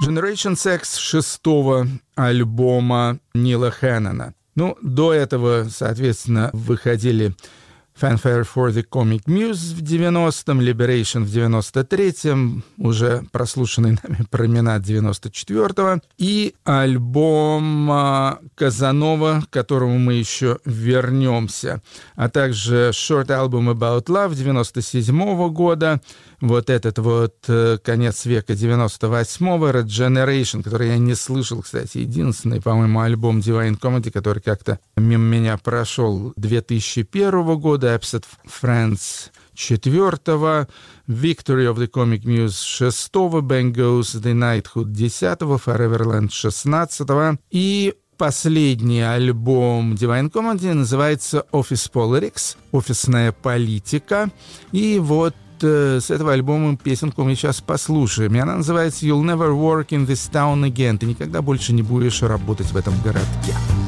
Generation Sex шестого альбома Нила Хэннона. До этого, соответственно, выходили Fanfare for the Comic Muse в 90-м, Liberation в 93-м, уже прослушанный нами Променад 94-го, и альбом Казанова, к которому мы еще вернемся, а также Short Album About Love 97-го года, вот этот конец века 98-го, Regeneration, который я не слышал, кстати, единственный, по-моему, альбом Divine Comedy, который как-то мимо меня прошел, 2001 года, Absent Friends 4-го, Victory of the Comic Muse 6-го, Bang Goes the Knighthood 10-го, Foreverland 16-го, и последний альбом Divine Comedy называется Office Politics, офисная политика, и с этого альбома песенку мы сейчас послушаем. И она называется «You'll never work in this town again». Ты никогда больше не будешь работать в этом городке.